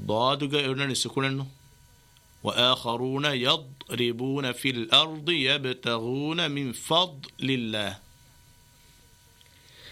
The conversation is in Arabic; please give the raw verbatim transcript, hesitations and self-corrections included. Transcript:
ضاد قلنا السكون إنه وآخرون يضربون في الأرض يبتغون من فضل الله.